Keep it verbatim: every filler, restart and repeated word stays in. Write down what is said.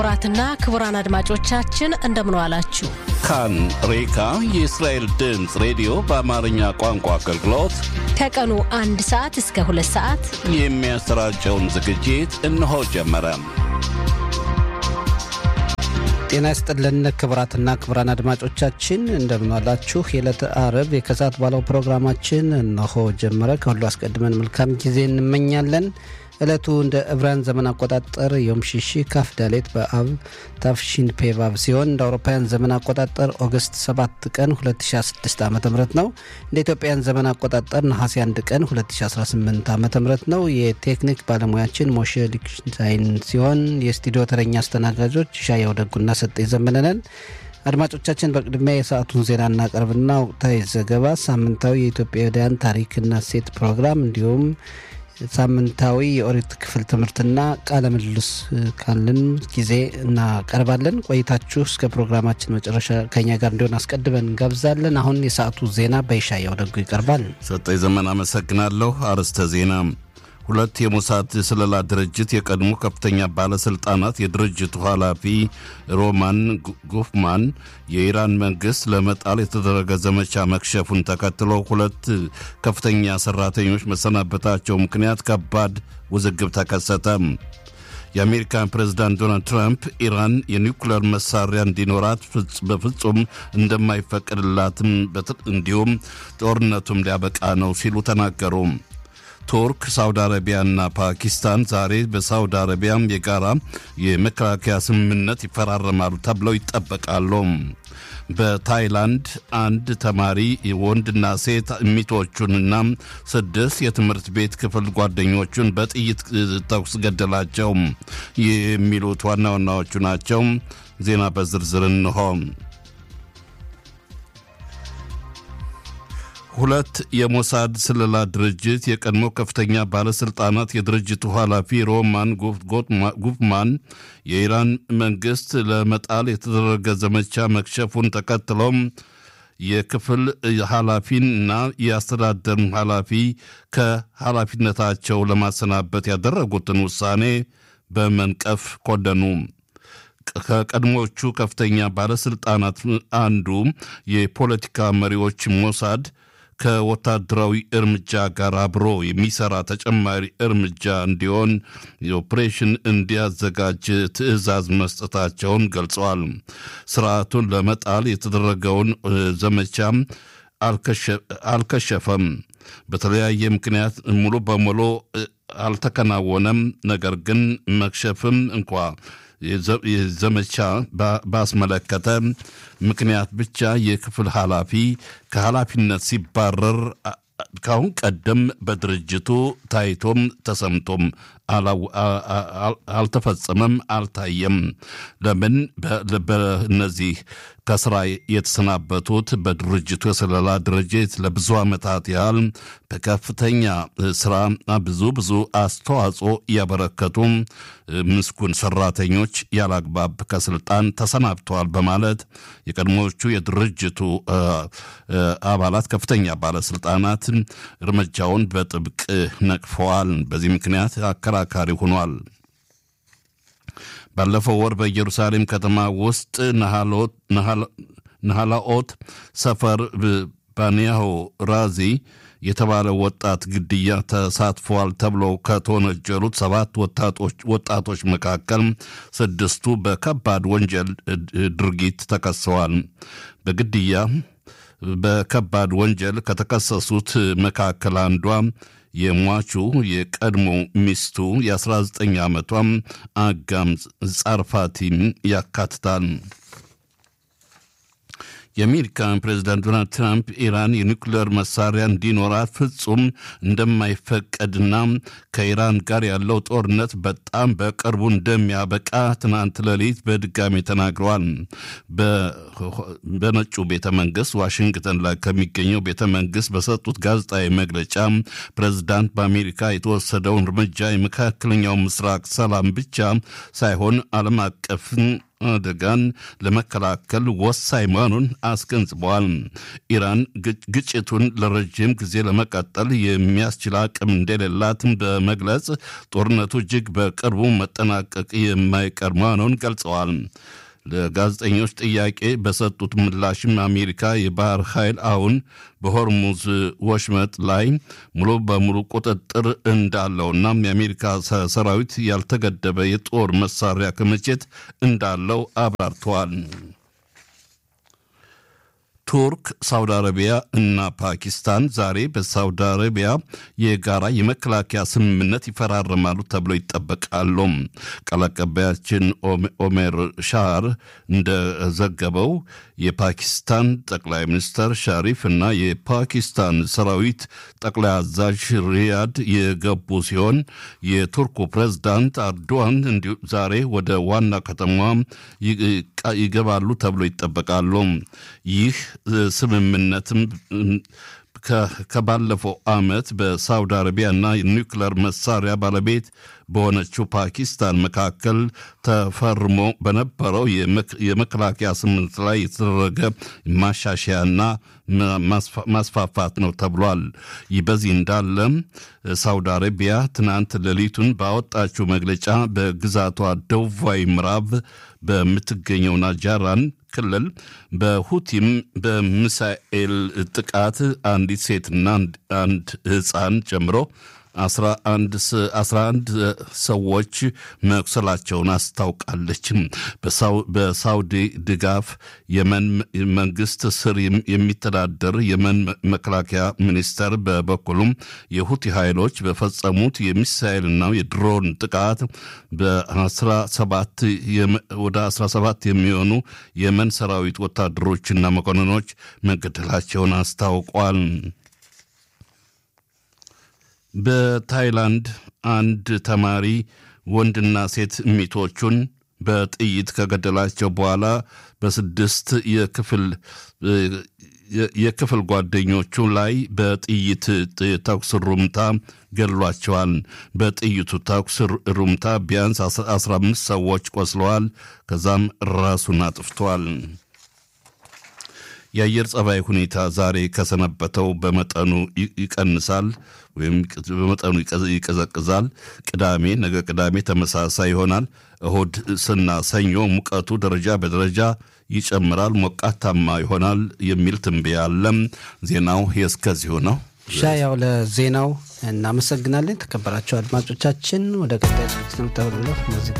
ክቡራትና ክቡራን አድማጮቻችን እንደምን ዋላችሁ። ካን ሬካ የእስራኤል ድምፅ ሬዲዮ በአማርኛ ቋንቋ አገልግሎት ከቀኑ አንድ ሰዓት እስከ ሁለት ሰዓት የሚያሰራጨውን ዝግጅት እነሆ ጀመረ። ጤና ይስጥልን ክቡራትና ክቡራን አድማጮቻችን እንደምን ዋላችሁ። የዕለተ ዓርብ የከሰዓት ባለው ፕሮግራማችን እነሆ ጀመረ። ከሁሉ አስቀድመን መልካም ጊዜ እንመኛለን። ዕለቱ እንደ ዕብራውያን ዘመን አቆጣጠር ዮም ሺሺ ካፍ ዳሌት በአብ ታፍሺን ፔቫቭ ሲሆን እንደ አውሮፓውያን ዘመን አቆጣጠር ኦገስት ሰባት ቀን ሁለት ሺህ ስድስት ዓ.ም ነው። እንደ ኢትዮጵያውያን ዘመን አቆጣጠር ነሐሴ አንድ ቀን ሁለት ሺህ አስራ ስምንት ዓ.ም ነው። የቴክኒክ ባለሙያችን ሞሼ ሊክሽታይን ሲሆን የስቱዲዮ ተረኛ አስተናጋጆች ሻያው ደጉና ሰጠኝ ዘመነን። አድማጮቻችን በቅድሚያ የሰዓቱን ዜና እናቀርብና ወቅታዊ ዘገባ፣ ሳምንታዊ የኢትዮጵያውያን ታሪክና ሴት ፕሮግራም እንዲሁም ሳምንታዊ የኦሪት ክፍል ትምህርትና ቃለ ምልልስ ካለን ጊዜ እናቀርባለን። ቆይታችሁ እስከ ፕሮግራማችን መጨረሻ ከኛ ጋር እንዲሆን አስቀድመን እንጋብዛለን። አሁን የሰዓቱ ዜና በይሻያው ደጉ ይቀርባል። ሰጠኝ ዘመን አመሰግናለሁ። አርዕስተ ዜና። ሁለት የሞሳድ ስለላ ድርጅት የቀድሞ ከፍተኛ ባለስልጣናት የድርጅቱ ኃላፊ ሮማን ጉፍማን የኢራን መንግስት ለመጣል የተደረገ ዘመቻ መክሸፉን ተከትሎ ሁለት ከፍተኛ ሰራተኞች መሰናበታቸው ምክንያት ከባድ ውዝግብ ተከሰተ። የአሜሪካን ፕሬዝዳንት ዶናልድ ትራምፕ ኢራን የኒውክሌር መሳሪያ እንዲኖራት በፍጹም እንደማይፈቀድላትም እንዲሁም ጦርነቱም ሊያበቃ ነው ሲሉ ተናገሩ። ቱርክ፣ ሳውዲ አረቢያና ፓኪስታን ዛሬ በሳውዲ አረቢያ የጋራ የመከላከያ ስምምነት ይፈራረማሉ ተብለው ይጠበቃሉ። በታይላንድ አንድ ተማሪ ወንድና ሴት ሚቶቹንና ስድስት የትምህርት ቤት ክፍል ጓደኞቹን በጥይት ተኩስ ገደላቸው። የሚሉት ዋና ዋናዎቹ ናቸው። ዜና በዝርዝር እንሆ። ሁለት የሞሳድ ስለላ ድርጅት የቀድሞ ከፍተኛ ባለስልጣናት የድርጅቱ ኃላፊ ሮማን ጉፍማን የኢራን መንግስት ለመጣል የተደረገ ዘመቻ መክሸፉን ተከትሎም የክፍል ኃላፊና የአስተዳደር ኃላፊ ከኃላፊነታቸው ለማሰናበት ያደረጉትን ውሳኔ በመንቀፍ ኮደኑ። ከቀድሞቹ ከፍተኛ ባለስልጣናት አንዱ የፖለቲካ መሪዎች ሞሳድ ከወታደራዊ እርምጃ ጋር አብሮ የሚሰራ ተጨማሪ እርምጃ እንዲሆን ኦፕሬሽን እንዲያዘጋጅ ትዕዛዝ መስጠታቸውን ገልጸዋል። ስርዓቱን ለመጣል የተደረገውን ዘመቻ አልከሸፈም። በተለያየ ምክንያት ሙሉ በሙሉ አልተከናወነም። ነገር ግን መክሸፍም እንኳ የዘመቻ ባስመለከተ ምክንያት ብቻ የክፍል ኃላፊ ከኃላፊነት ሲባረር ካሁን ቀደም በድርጅቱ ታይቶም ተሰምቶም አልተፈጸመም፣ አልታየም። ለምን በእነዚህ ከስራ የተሰናበቱት በድርጅቱ የስለላ ድርጅት ለብዙ ዓመታት ያህል በከፍተኛ ስራ ብዙ ብዙ አስተዋጽኦ ያበረከቱ ምስጉን ሰራተኞች ያላግባብ ከስልጣን ተሰናብተዋል በማለት የቀድሞዎቹ የድርጅቱ አባላት ከፍተኛ ባለስልጣናት እርምጃውን በጥብቅ ነቅፈዋል። በዚህ ምክንያት አከራካሪ ሆኗል። ባለፈው ወር በኢየሩሳሌም ከተማ ውስጥ ነሃላኦት ሰፈር ባኒያሁ ራዚ የተባለ ወጣት ግድያ ተሳትፏል ተብሎ ከተወነጀሉት ሰባት ወጣቶች ወጣቶች መካከል ስድስቱ በከባድ ወንጀል ድርጊት ተከሰዋል። በግድያ በከባድ ወንጀል ከተከሰሱት መካከል አንዷ የሟቹ የቀድሞ ሚስቱ የ19 ዓመቷም አጋም ጻርፋቲም ያካትታል። የአሜሪካን ፕሬዝዳንት ዶናልድ ትራምፕ ኢራን የኒውክሌር መሳሪያ እንዲኖራት ፍጹም እንደማይፈቀድና ከኢራን ጋር ያለው ጦርነት በጣም በቅርቡ እንደሚያበቃ ትናንት ሌሊት በድጋሚ ተናግረዋል። በነጩ ቤተ መንግስት ዋሽንግተን ላይ ከሚገኘው ቤተ መንግስት በሰጡት ጋዜጣዊ መግለጫ ፕሬዝዳንት በአሜሪካ የተወሰደውን እርምጃ የመካከለኛው ምስራቅ ሰላም ብቻ ሳይሆን ዓለም አቀፍ አደጋን ለመከላከል ወሳኝ መሆኑን አስገንዝበዋል። ኢራን ግጭቱን ለረጅም ጊዜ ለመቀጠል የሚያስችል አቅም እንደሌላትም በመግለጽ ጦርነቱ እጅግ በቅርቡ መጠናቀቅ የማይቀር መሆኑን ገልጸዋል። ለጋዜጠኞች ጥያቄ በሰጡት ምላሽም አሜሪካ የባህር ኃይል አሁን በሆርሙዝ ወሽመጥ ላይ ሙሉ በሙሉ ቁጥጥር እንዳለውና የአሜሪካ ሰራዊት ያልተገደበ የጦር መሳሪያ ክምችት እንዳለው አብራርተዋል። ቱርክ፣ ሳውዲ አረቢያ እና ፓኪስታን ዛሬ በሳውዲ አረቢያ የጋራ የመከላከያ ስምምነት ይፈራረማሉ ተብሎ ይጠበቃሉ። ቃል አቀባያችን ኦሜር ሻር እንደዘገበው የፓኪስታን ጠቅላይ ሚኒስትር ሻሪፍ እና የፓኪስታን ሰራዊት ጠቅላይ አዛዥ ሪያድ የገቡ ሲሆን የቱርኩ ፕሬዝዳንት አርዶዋን እንዲሁ ዛሬ ወደ ዋና ከተማ ይገባሉ ተብሎ ይጠበቃሉ። ይህ ስምምነትም ከባለፈው ዓመት በሳውዲ አረቢያና ኒውክሌር መሳሪያ ባለቤት በሆነችው ፓኪስታን መካከል ተፈርሞ በነበረው የመከላከያ ስምምነት ላይ የተደረገ ማሻሻያና ማስፋፋት ነው ተብሏል። ይህ በዚህ እንዳለ ሳውዲ አረቢያ ትናንት ሌሊቱን ባወጣችው መግለጫ በግዛቷ ደቡባዊ ምዕራብ በምትገኘው ናጃራን ክልል በሁቲም በሚሳኤል ጥቃት አንዲት ሴትና አንድ ሕፃን ጨምሮ አስራ አንድ ሰዎች መቁሰላቸውን አስታውቃለች። በሳውዲ ድጋፍ የመን መንግስት ስር የሚተዳደር የመን መከላከያ ሚኒስቴር በበኩሉም የሁቲ ኃይሎች በፈጸሙት የሚሳኤልና የድሮን ጥቃት በ17 ወደ አስራ ሰባት የሚሆኑ የመን ሰራዊት ወታደሮችና መኮንኖች መገደላቸውን አስታውቋል። በታይላንድ አንድ ተማሪ ወንድና ሴት ሚቶቹን በጥይት ከገደላቸው በኋላ በስድስት የክፍል የክፍል ጓደኞቹ ላይ በጥይት ተኩስ ሩምታ ገድሏቸዋል። በጥይቱ ተኩስ ሩምታ ቢያንስ አስራ አምስት ሰዎች ቆስለዋል። ከዛም ራሱን አጥፍቷል። የአየር ጸባይ ሁኔታ ዛሬ ከሰነበተው በመጠኑ ይቀንሳል ወይም በመጠኑ ይቀዘቅዛል። ቅዳሜ ነገ ቅዳሜ ተመሳሳይ ይሆናል። እሁድ ስና ሰኞ ሙቀቱ ደረጃ በደረጃ ይጨምራል፣ ሞቃታማ ይሆናል የሚል ትንበያ አለ። ዜናው የእስከዚሁ ነው። ሻያው ለዜናው እናመሰግናለን። ተከበራችሁ አድማጮቻችን ወደ ቀጣይ ዝግጅት ተወልሎ ሙዚቃ